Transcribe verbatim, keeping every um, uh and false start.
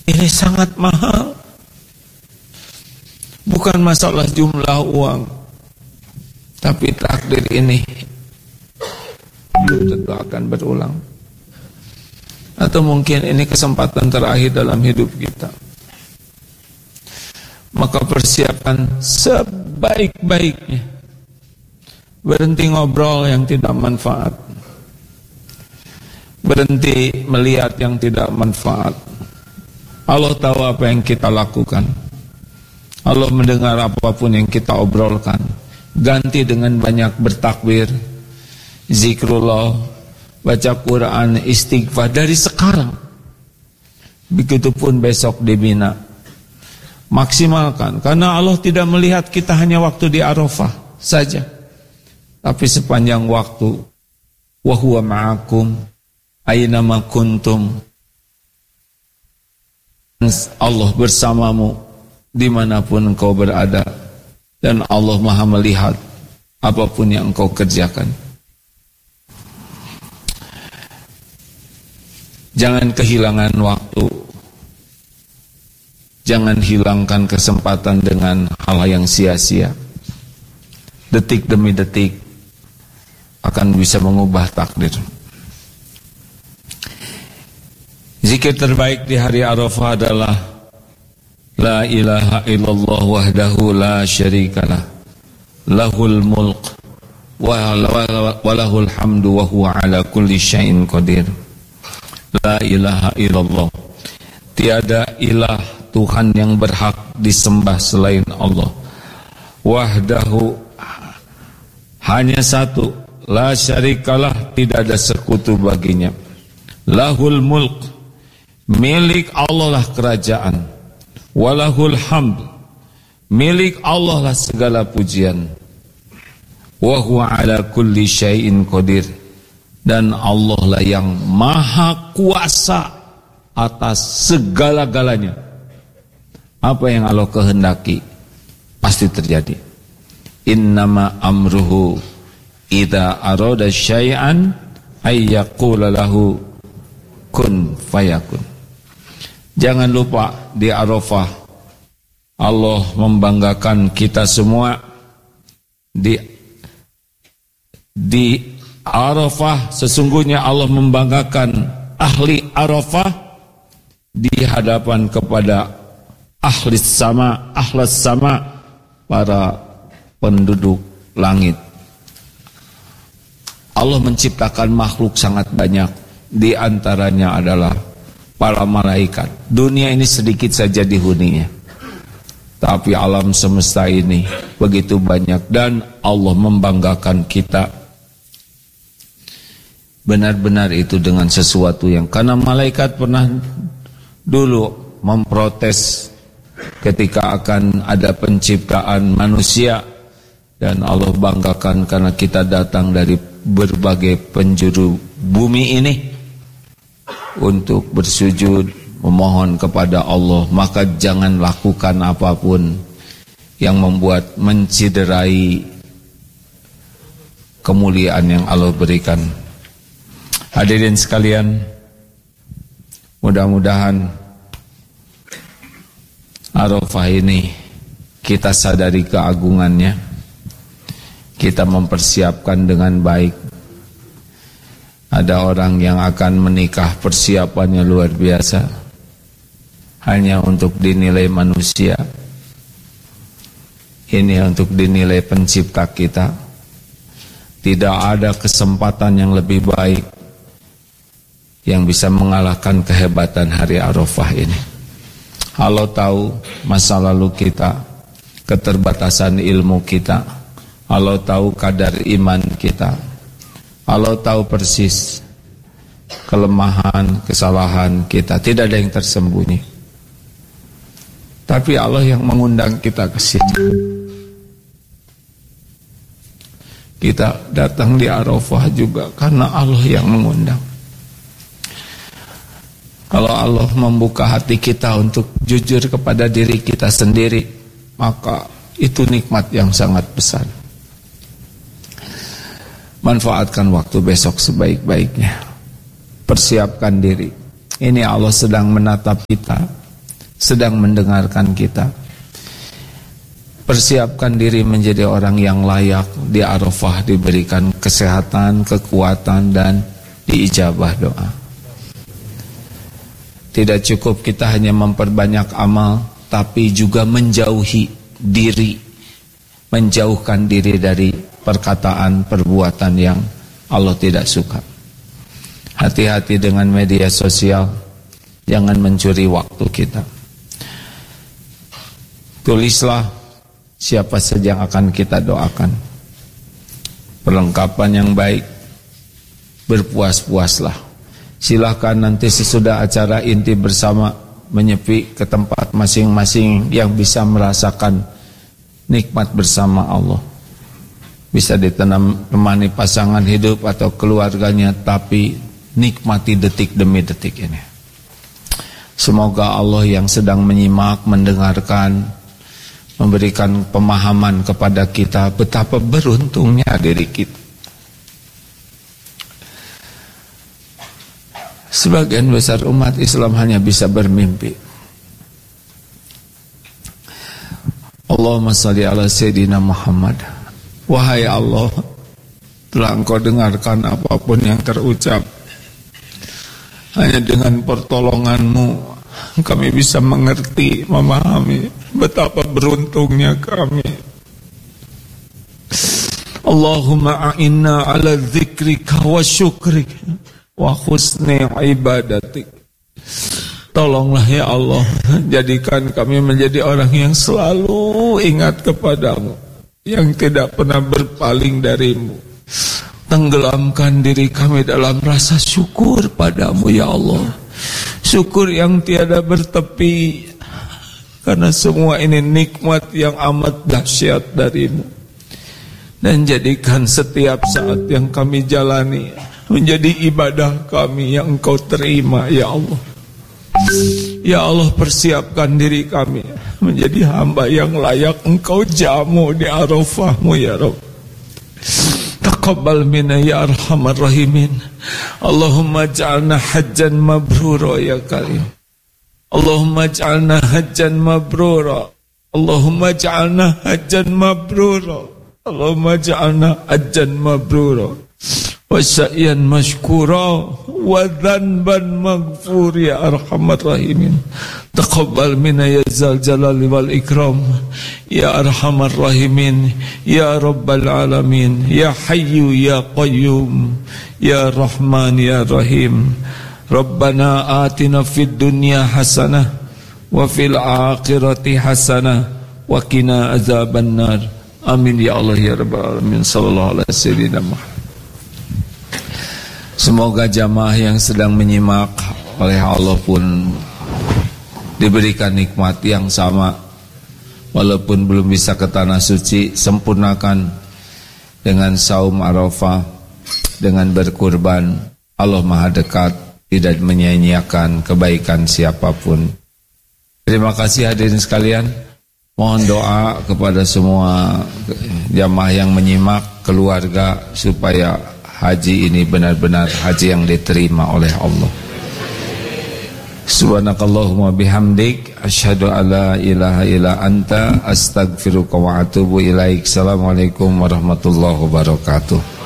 Ini sangat mahal. Bukan masalah jumlah uang, tapi takdir ini belum tentu akan berulang. Atau mungkin ini kesempatan terakhir dalam hidup kita. Maka persiapkan sebaik-baiknya. Berhenti ngobrol yang tidak manfaat. Berhenti melihat yang tidak manfaat. Allah tahu apa yang kita lakukan. Allah mendengar apapun yang kita obrolkan. Ganti dengan banyak bertakbir, zikrullah, baca Quran, istighfar dari sekarang. Begitupun besok di Mina. Maksimalkan, karena Allah tidak melihat kita hanya waktu di Arafah saja, tapi sepanjang waktu. Wa huwa ma'akum aina ma kuntum. Allah bersamamu dimanapun engkau berada, dan Allah Maha melihat apapun yang engkau kerjakan. Jangan kehilangan waktu. Jangan hilangkan kesempatan dengan hal yang sia-sia. Detik demi detik akan bisa mengubah takdir. Zikir terbaik di hari Arafah adalah La ilaha illallah wahdahu la syarikalah, lahul mulk wa lahul hamdu wa huwa ala kulli syai'in qadir. La ilaha illallah, tiada ilah Tuhan yang berhak disembah selain Allah. Wahdahu, hanya satu, la syarikalah, tidak ada sekutu baginya. Lahul mulk, milik Allah lah kerajaan. Walahul hamd, milik Allah lah segala pujian. Wa huwa ala kulli syai'in qadir, dan Allah lah yang maha kuasa atas segala-galanya. Apa yang Allah kehendaki pasti terjadi. Innama amruhu idza arada syai'an ay yaqula lahu kun fayakun. Jangan lupa di Arafah Allah membanggakan kita semua. Di di Arafah sesungguhnya Allah membanggakan ahli Arafah di hadapan kepada ahli sama, ahlas sama, para penduduk langit. Allah menciptakan makhluk sangat banyak, di antaranya adalah para malaikat. Dunia ini sedikit saja dihuninya, tapi alam semesta ini begitu banyak, dan Allah membanggakan kita. Benar-benar itu dengan sesuatu yang, karena malaikat pernah dulu memprotes ketika akan ada penciptaan manusia, dan Allah banggakan karena kita datang dari berbagai penjuru bumi ini untuk bersujud memohon kepada Allah. Maka jangan lakukan apapun yang membuat menciderai kemuliaan yang Allah berikan. Hadirin sekalian, mudah-mudahan Arafah ini kita sadari keagungannya, kita mempersiapkan dengan baik. Ada orang yang akan menikah, persiapannya luar biasa, hanya untuk dinilai manusia. Ini untuk dinilai pencipta kita. Tidak ada kesempatan yang lebih baik yang bisa mengalahkan kehebatan hari Arafah ini. Allah tahu masa lalu kita, keterbatasan ilmu kita. Allah tahu kadar iman kita. Allah tahu persis kelemahan, kesalahan kita. Tidak ada yang tersembunyi. Tapi Allah yang mengundang kita ke sini. Kita datang di Arafah juga karena Allah yang mengundang. Kalau Allah membuka hati kita untuk jujur kepada diri kita sendiri, maka itu nikmat yang sangat besar. Manfaatkan waktu besok sebaik-baiknya. Persiapkan diri. Ini Allah sedang menatap kita. sedang mendengarkan kita. Persiapkan diri menjadi orang yang layak di Arafah, diberikan kesehatan, kekuatan, dan diijabah doa. Tidak cukup kita hanya memperbanyak amal, tapi juga menjauhi diri, menjauhkan diri dari perkataan, perbuatan yang Allah tidak suka. Hati-hati dengan media sosial, jangan mencuri waktu kita. Tulislah siapa saja yang akan kita doakan. Perlengkapan yang baik, berpuas-puaslah. Silahkan nanti sesudah acara inti bersama menyepi ke tempat masing-masing yang bisa merasakan nikmat bersama Allah. Bisa ditemani pasangan hidup atau keluarganya, tapi nikmati detik demi detik ini. Semoga Allah yang sedang menyimak, mendengarkan, memberikan pemahaman kepada kita betapa beruntungnya diri kita. Sebagian besar umat Islam hanya bisa bermimpi. Allahumma salli ala Sayyidina Muhammad. Wahai Allah, telah Engkau dengarkan apapun yang terucap. Hanya dengan pertolongan-Mu kami bisa mengerti, memahami betapa beruntungnya kami. Allahumma a'inna ala dzikrika wa syukrika wa husni ibadatik. Tolonglah ya Allah, jadikan kami menjadi orang yang selalu ingat kepadamu, yang tidak pernah berpaling darimu. Tenggelamkan diri kami dalam rasa syukur padamu ya Allah. Syukur yang tiada bertepi, karena semua ini nikmat yang amat dahsyat darimu. Dan jadikan setiap saat yang kami jalani menjadi ibadah kami yang Engkau terima ya Allah. Ya Allah, persiapkan diri kami menjadi hamba yang layak Engkau jamu di Arafah-Mu ya Rabb. Taqabbal minna ya arhamar rahimin. Allahumma ja'alna hajjan mabrura ya karim. Allahumma ja'alna hajjan mabrura. Allahumma ja'alna hajjan mabrura. Allahumma ja'alna hajjan mabrura. Wa sa'yan mashkura wa dhanban maghfur ya arhamar rahimin. Taqabbal minna ya zal jalali wal ikram ya arhamar rahimin ya rabbal alamin ya hayyu ya qayyum ya rahman ya rahim. Rabbana atina fid dunya hasanah wa fil akhirati hasanah wa qina azaban nar. Amin ya Allah ya rabbal alamin. Sallallahu alaihi wasallam. Semoga jamaah yang sedang menyimak oleh Allah pun diberikan nikmat yang sama. Walaupun belum bisa ke tanah suci, sempurnakan dengan saum Arafah, dengan berkurban. Allah Maha dekat, tidak menyia-nyiakan kebaikan siapapun. Terima kasih hadirin sekalian. Mohon doa kepada semua jamaah yang menyimak, keluarga, supaya haji ini benar-benar haji yang diterima oleh Allah. Subhanakallahumma bihamdik, asyhadu alla ilaha illa anta, astaghfiruka wa atubu ilaik. Assalamualaikum warahmatullahi wabarakatuh.